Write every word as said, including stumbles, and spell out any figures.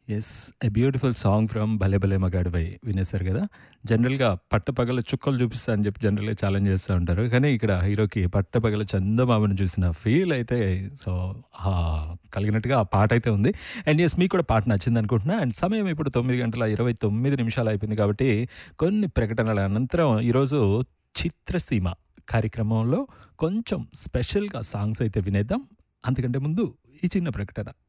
Yes. A beautiful song from 'భలే భలే మగాడివై' వినేశారు గదా! జనరల్‌గా పట్టపగలు చుక్కలు చూపిస్తా అని చెప్పి జనరల్‌గా ఛాలెంజ్ చేస్తా ఉంటారు. కానీ ఇక్కడ హీరోకి పట్టపగలు చందమామను చూసిన ఫీల్ అయితే సో, ఆహ్, కలిగినట్టుగా ఆ పాటైతే ఉంది. అండ్ యెస్ మీకు కూడా పాట నచ్చిందనుకుంటున్నా. అండ్ సమయం ఇప్పుడు తొమ్మిది గంటల ఇరవై తొమ్మిది నిమిషాలు అయిపోయింది కాబట్టి కొన్ని ప్రకటనల అనంతరం ఈరోజు చిత్రసీమ కార్యక్రమంలో కొంచెం స్పెషల్‌గా సాంగ్స్ అయితే వినేద్దాం. అంతకంటే ముందు ఈ చిన్న ప్రకటన.